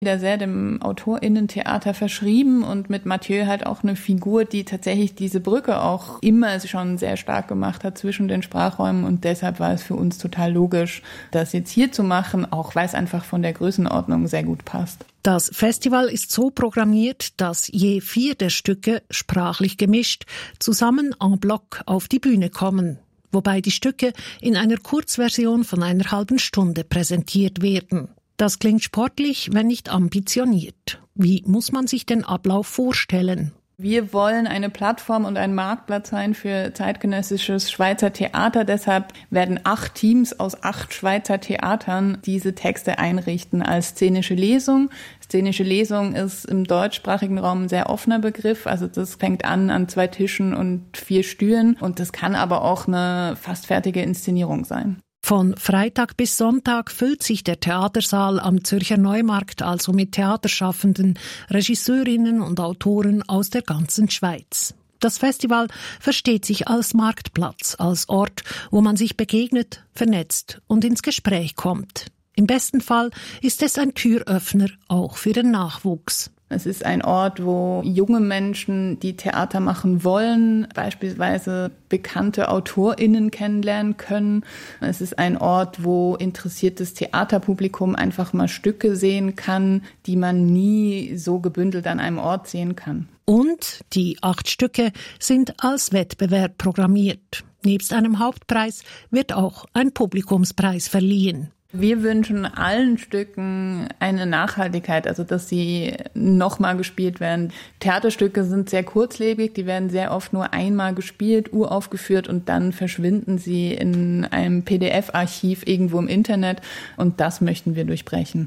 wieder sehr dem AutorInnen-Theater verschrieben und mit Mathieu halt auch eine Figur, die tatsächlich diese Brücke auch immer schon sehr stark gemacht hat zwischen den Sprachräumen, und deshalb war es für uns total logisch, das jetzt hier zu machen, auch weil es einfach von der Größenordnung sehr gut passt. Das Festival ist so programmiert, dass je 4 der Stücke sprachlich gemischt zusammen en bloc auf die Bühne kommen, wobei die Stücke in einer Kurzversion von einer halben Stunde präsentiert werden. Das klingt sportlich, wenn nicht ambitioniert. Wie muss man sich den Ablauf vorstellen? Wir wollen eine Plattform und ein Marktplatz sein für zeitgenössisches Schweizer Theater. Deshalb werden 8 Teams aus 8 Schweizer Theatern diese Texte einrichten als szenische Lesung. Szenische Lesung ist im deutschsprachigen Raum ein sehr offener Begriff. Also das fängt an 2 Tischen und 4 Stühlen. Und das kann aber auch eine fast fertige Inszenierung sein. Von Freitag bis Sonntag füllt sich der Theatersaal am Zürcher Neumarkt also mit Theaterschaffenden, Regisseurinnen und Autoren aus der ganzen Schweiz. Das Festival versteht sich als Marktplatz, als Ort, wo man sich begegnet, vernetzt und ins Gespräch kommt. Im besten Fall ist es ein Türöffner auch für den Nachwuchs. Es ist ein Ort, wo junge Menschen, die Theater machen wollen, beispielsweise bekannte AutorInnen kennenlernen können. Es ist ein Ort, wo interessiertes Theaterpublikum einfach mal Stücke sehen kann, die man nie so gebündelt an einem Ort sehen kann. Und die 8 Stücke sind als Wettbewerb programmiert. Nebst einem Hauptpreis wird auch ein Publikumspreis verliehen. Wir wünschen allen Stücken eine Nachhaltigkeit, also dass sie nochmal gespielt werden. Theaterstücke sind sehr kurzlebig, die werden sehr oft nur einmal gespielt, uraufgeführt und dann verschwinden sie in einem PDF-Archiv irgendwo im Internet, und das möchten wir durchbrechen.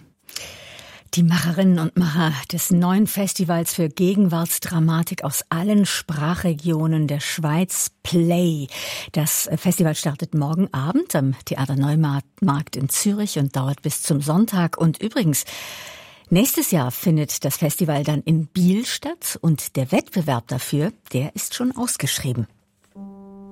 Die Macherinnen und Macher des neuen Festivals für Gegenwartsdramatik aus allen Sprachregionen der Schweiz, Play. Das Festival startet morgen Abend am Theater Neumarkt in Zürich und dauert bis zum Sonntag. Und übrigens, nächstes Jahr findet das Festival dann in Biel statt und der Wettbewerb dafür, der ist schon ausgeschrieben.